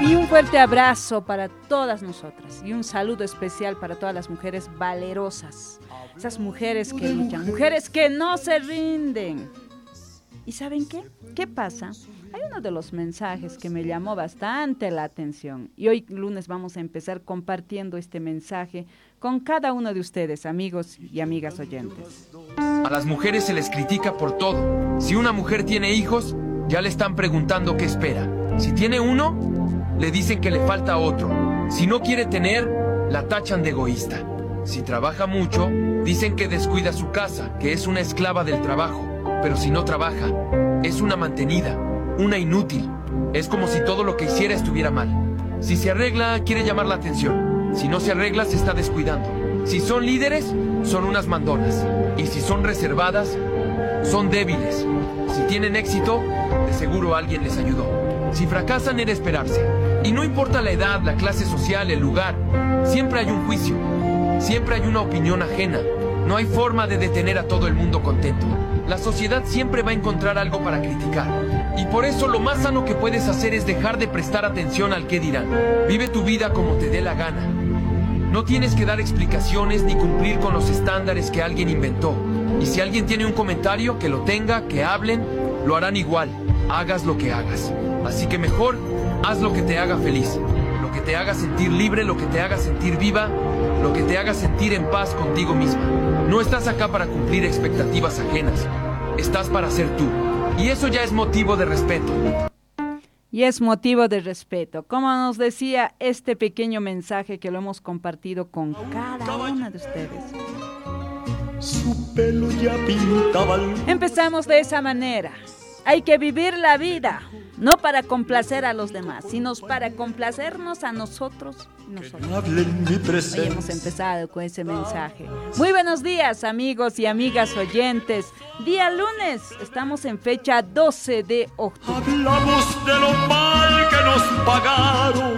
Y un fuerte abrazo para todas nosotras y un saludo especial para todas las mujeres valerosas, esas mujeres que luchan, mujeres que no se rinden. ¿Y saben qué? ¿Qué pasa? Hay uno de los mensajes que me llamó bastante la atención y hoy lunes vamos a empezar compartiendo este mensaje con cada uno de ustedes, amigos y amigas oyentes. A las mujeres se les critica por todo. Si una mujer tiene hijos, ya le están preguntando qué espera. Si tiene uno, le dicen que le falta otro. Si no quiere tener, la tachan de egoísta. Si trabaja mucho, dicen que descuida su casa, que es una esclava del trabajo. Pero si no trabaja, es una mantenida, una inútil. Es como si todo lo que hiciera estuviera mal. Si se arregla, quiere llamar la atención. Si no se arregla, se está descuidando. Si son líderes, son unas mandonas. Y si son reservadas, son débiles. Si tienen éxito, de seguro alguien les ayudó. Si fracasan, era esperarse. Y no importa la edad, la clase social, el lugar, siempre hay un juicio. Siempre hay una opinión ajena. No hay forma de detener a todo el mundo contento. La sociedad siempre va a encontrar algo para criticar. Y por eso lo más sano que puedes hacer es dejar de prestar atención al qué dirán. Vive tu vida como te dé la gana. No tienes que dar explicaciones ni cumplir con los estándares que alguien inventó. Y si alguien tiene un comentario, que lo tenga, que hablen, lo harán igual, hagas lo que hagas. Así que mejor, haz lo que te haga feliz, lo que te haga sentir libre, lo que te haga sentir viva, lo que te haga sentir en paz contigo misma. No estás acá para cumplir expectativas ajenas, estás para ser tú. Y eso ya es motivo de respeto. Y es motivo de respeto, como nos decía este pequeño mensaje que lo hemos compartido con cada una de ustedes. Su pelo ya pintaba. Empezamos de esa manera. Hay que vivir la vida, no para complacer a los demás, sino para complacernos a nosotros. Hoy hemos empezado con ese mensaje. Muy buenos días, amigos y amigas oyentes. Día lunes, estamos en fecha 12 de octubre. Hablamos de lo mal que nos pagaron,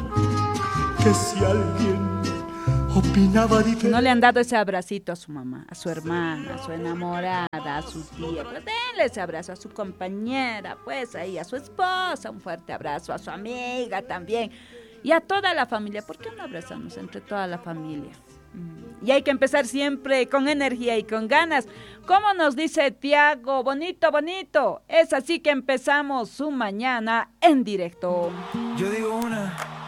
que si alguien opinaba diferente. No le han dado ese abracito a su mamá, a su hermana, a su enamorada, a su tía. Pues denle ese abrazo a su compañera, pues ahí, a su esposa, un fuerte abrazo, a su amiga también. Y a toda la familia. ¿Por qué no abrazamos entre toda la familia? Y hay que empezar siempre con energía y con ganas. Como nos dice Tiago, bonito, bonito. Es así que empezamos su mañana en directo. Yo digo una.